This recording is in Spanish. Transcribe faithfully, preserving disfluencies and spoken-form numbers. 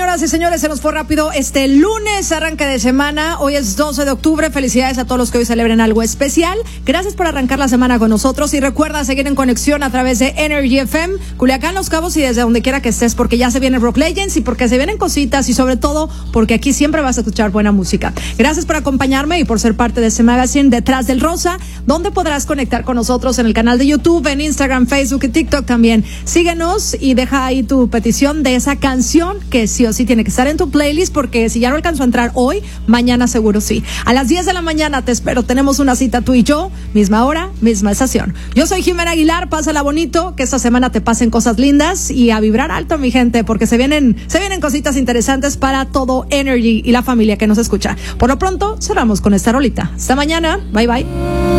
Señoras y señores, se nos fue rápido este lunes, arranque de semana. Hoy es doce de octubre. Felicidades a todos los que hoy celebren algo especial. Gracias por arrancar la semana con nosotros. Y recuerda seguir en conexión a través de Energy F M, Culiacán, Los Cabos y desde donde quiera que estés, porque ya se viene Rock Legends y porque se vienen cositas y sobre todo porque aquí siempre vas a escuchar buena música. Gracias por acompañarme y por ser parte de este magazine Detrás del Rosa, donde podrás conectar con nosotros en el canal de YouTube, en Instagram, Facebook y TikTok también. Síguenos y deja ahí tu petición de esa canción que sí o sí tiene que estar en tu playlist, porque si ya no alcanzó a entrar hoy, mañana seguro sí. A las diez de la mañana te espero. Tenemos una cita tú y yo, misma hora, misma estación. Yo soy Jimena Aguilar. Pásala bonito, que esta semana te pasen cosas lindas y a vibrar alto, mi gente, porque se vienen, se vienen cositas interesantes para todo Energy y la familia que nos escucha. Por lo pronto, cerramos con esta rolita. Hasta mañana. Bye, bye.